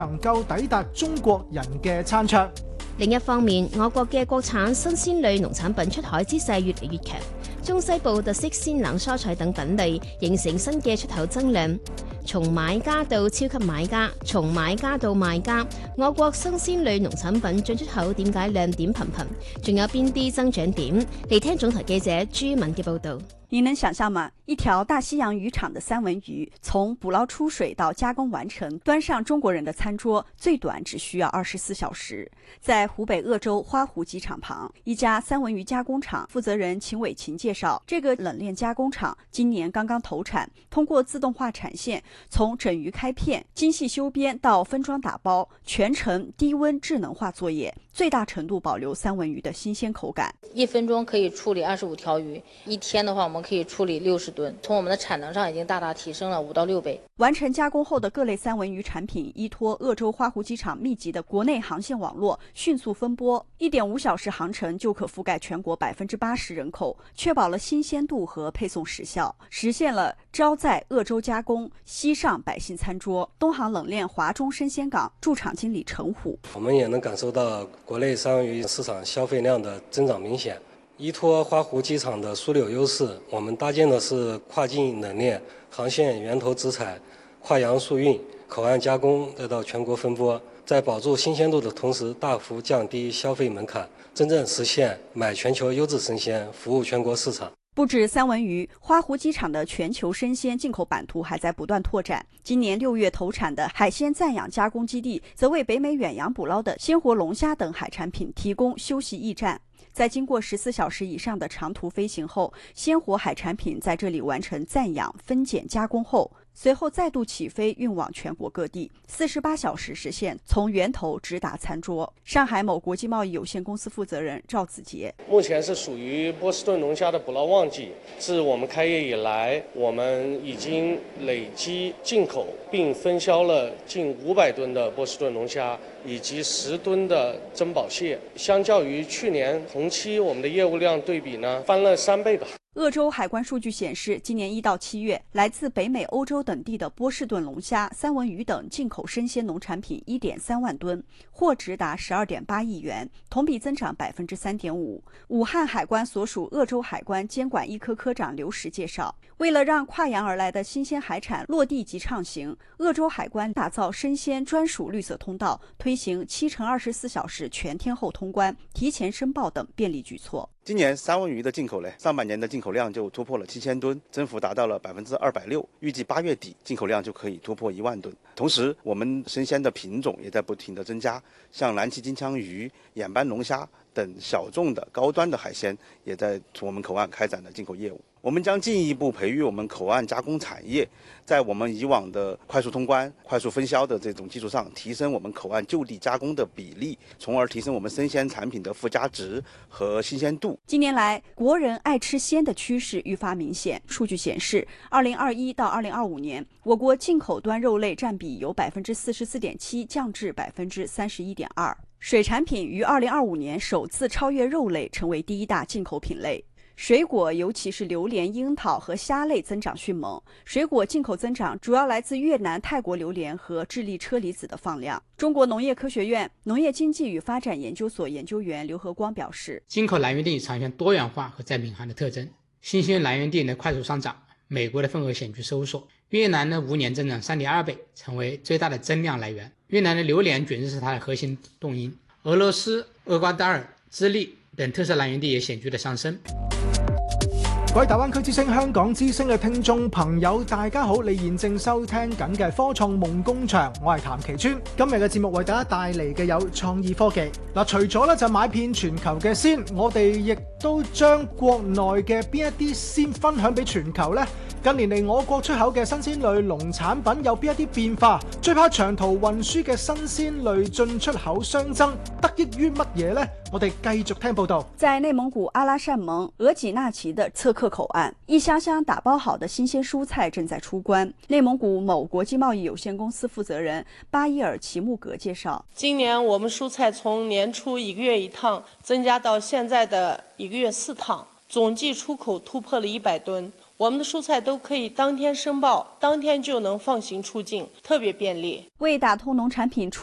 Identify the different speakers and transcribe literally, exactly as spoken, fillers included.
Speaker 1: 能夠抵達中國人嘅餐桌。
Speaker 2: 另一方面，我國嘅國產新鮮類農產品出海之勢越嚟越強，中西部特色鮮冷蔬菜等品類形成新嘅出口增量。從買家到超級買家，從買家到賣家，我國新鮮類農產品進出口點解亮點頻頻？仲有邊啲增長點？嚟聽總台記者朱敏嘅報導。
Speaker 3: 你能想象嗎？一條大西洋漁場的三文魚，從捕撈出水到加工完成，端上中國人的餐桌，最短只需要二十四小時。在湖北鄂州花湖機場旁，一家三文魚加工廠負責人秦偉琴介紹，這個冷鏈加工廠今年剛剛投產，通過自動化產線，從整魚開片、精細修邊到分裝打包，全程低溫智能化作業，最大程度保留三文魚的新鮮口感。
Speaker 4: 一分鐘可以處理二十五條魚，一天的話我們可以處理六十噸，從我們的產能上已經大大提升了五到六倍。
Speaker 3: 完成加工後的各類三文魚產品依託鄂州花湖機場密集的國內航線網絡迅速分撥，一點五小時航程就可覆蓋全國百分之八十人口，確保了新鮮度和配送時效，實現了招在鄂州加工，西上百姓餐桌。東航冷鏈華中生鮮港駐廠經理陳虎，
Speaker 5: 我們也能感受到國內三文魚市場消費量的增長明顯。依託花湖機場的樞紐優勢，我們搭建的是跨境冷鏈航線，源頭直採，跨洋速運，口岸加工，再到全國分撥，在保住新鮮度的同時，大幅降低消費門檻，真正實現買全球優質生鮮，服務全國市場。
Speaker 3: 不止三文魚，花湖機場的全球生鮮進口版圖還在不斷拓展。今年六月投產的海鮮暫養加工基地，則為北美遠洋捕撈的鮮活龍蝦等海產品提供休息驛站。在經過十四小時以上的長途飛行後，鮮活海產品在這裡完成暫養、分揀、加工後，隨後再度起飛運往全國各地，四十八小時實現從源頭直達餐桌。上海某國際貿易有限公司負責人趙子杰：
Speaker 6: 目前是屬於波士頓龍蝦的捕撈旺季，自我們開業以來，我們已經累積進口並分銷了近五百噸的波士頓龍蝦以及十噸的珍寶蟹，相較於去年同期，我們的業務量對比呢，翻了三倍吧。
Speaker 3: 鄂州海關數據顯示，今年一到七月，來自北美、歐洲等地的波士頓龍蝦、三文魚等進口生鮮農產品一點三萬噸，貨值達十二點八億元，同比增長百分之三點五。武漢海關所屬鄂州海關監管一科科長劉石介紹，為了讓跨洋而來的新鮮海產落地及暢行，鄂州海關打造生鮮專屬綠色通道，推行七乘二十四小時全天候通關、提前申報等便利舉措。
Speaker 7: 今年三文魚的進口呢，上半年的進口量就突破了七千噸，增幅達到了百分之二百六。預計八月底進口量就可以突破一萬噸。同時，我們生鮮的品種也在不停的增加，像藍鰭金槍魚、眼斑龍蝦等小眾的高端的海鮮，也在從我們口岸開展了進口業務。我們將進一步培育我們口岸加工產業，在我們以往的快速通關、快速分銷的這種基礎上，提升我們口岸就地加工的比例，從而提升我們生鮮產品的附加值和新鮮度。
Speaker 3: 近年來，國人愛吃鮮的趨勢愈發明顯。數據顯示，二零二一到二零二五年，我國進口端肉類佔比由百分之四十四點七降至百分之三十一點二。水產品於二零二五年首次超越肉類，成為第一大進口品類。水果，尤其是榴蓮、櫻桃和蝦類增長迅猛。水果進口增長主要來自越南、泰國榴蓮和智利車厘子的放量。中國農業科學院農業經濟與發展研究所研究員劉和光表示，
Speaker 8: 進口來源地呈現多元化和再敏感的特徵，新興來源地呢快速上漲，美國的份額顯著收縮。越南呢五年增長三點二倍，成為最大的增量來源。越南的榴蓮卷是它的核心動因。俄羅斯、厄瓜多爾、智利等特色來源地也顯著的上升。
Speaker 1: 各位大灣區之聲、香港之聲嘅聽眾朋友，大家好！你現正收聽緊嘅科創夢工場，我係譚其川。今日嘅節目為大家帶嚟嘅有創意科技。嗱，除咗咧就買遍全球嘅鮮，我哋亦都將國內嘅邊一啲鮮分享俾全球呢。近年嚟，我國出口嘅新鮮類農產品有邊一啲變化？最怕長途運輸嘅新鮮類進出口相爭，得益於乜嘢呢？我哋繼續聽報道。
Speaker 3: 在內蒙古阿拉善盟額濟納旗的側客口岸，一箱箱打包好的新鮮蔬菜正在出關。內蒙古某國際貿易有限公司負責人巴伊爾齊木格介紹，
Speaker 9: 今年我們蔬菜從年初一個月一趟增加到現在的一個月四趟，總計出口突破了一百噸。 我们的蔬菜都可以当天申报，当天就能放行出境，特别便利。
Speaker 3: 为打通农产品出